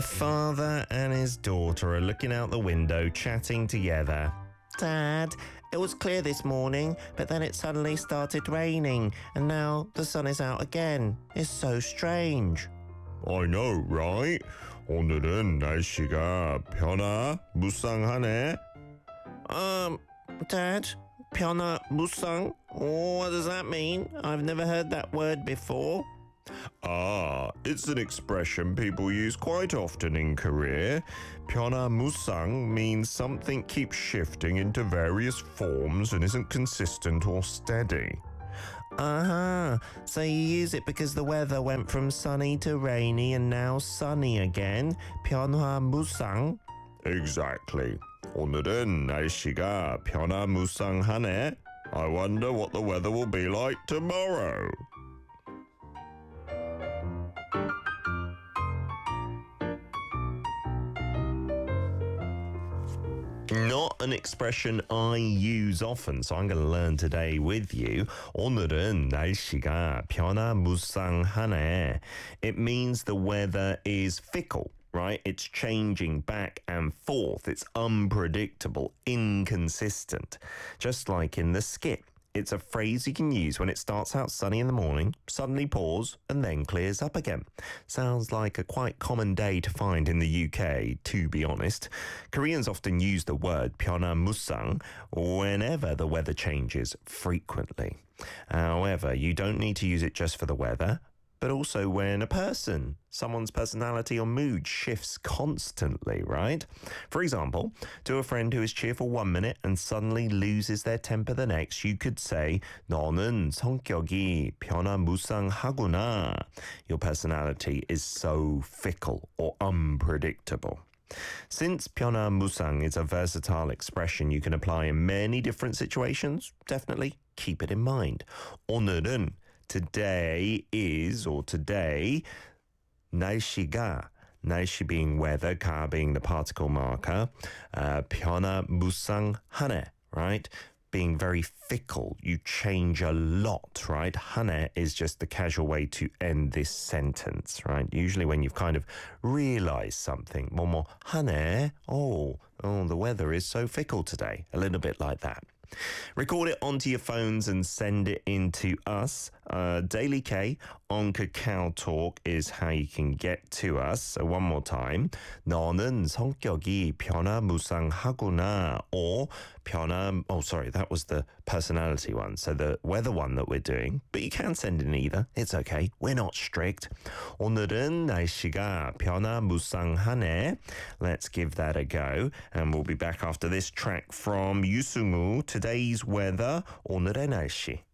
Father and his daughter are looking out the window, chatting together. Dad, it was clear this morning, but then it suddenly started raining, and now the sun is out again. It's so strange. I know, right? 오늘은 날씨가 변화무쌍하네. Dad, 변화무쌍? What does that mean? I've never heard that word before. It's an expression people use quite often in Korea. 변화무쌍 means something keeps shifting into various forms and isn't consistent or steady. So you use it because the weather went from sunny to rainy and now sunny again. 변화무쌍? Exactly. 오늘은 날씨가 변화무쌍하네. I wonder what the weather will be like tomorrow. Not an expression I use often, so I'm going to learn today with you. 오늘은 날씨가 변화무쌍하네. It means the weather is fickle, right? It's changing back and forth. It's unpredictable, inconsistent. Just like in the skit. It's a phrase you can use when it starts out sunny in the morning, suddenly pours, and then clears up again. Sounds like a quite common day to find in the UK, to be honest. Koreans often use the word 변화무쌍 whenever the weather changes frequently. However, you don't need to use it just for the weather, but also when someone's personality or mood shifts constantly, right? For example, to a friend who is cheerful 1 minute and suddenly loses their temper the next, you could say, 너는 성격이 변화무쌍하구나. Your personality is so fickle or unpredictable. Since 변화무쌍 is a versatile expression you can apply in many different situations, definitely keep it in mind. 오늘은 today is, or today, 날씨가, 날씨 being weather, 가 being the particle marker, 변화무쌍하네, right? Being very fickle, you change a lot, right? 하네 is just the casual way to end this sentence, right? Usually when you've kind of realized something, 뭐뭐 하네, oh, the weather is so fickle today, a little bit like that. Record it onto your phones and send it in to us. Daily K on Kakao Talk is how you can get to us. So one more time. 너는 성격이 변화무쌍하구나. Or that was the personality one. So the weather one that we're doing. But you can send in either. It's okay. We're not strict. 오늘은 날씨가 변화무쌍하네. Let's give that a go. And we'll be back after this track from Yusungu. Today's weather, 오늘의 날씨.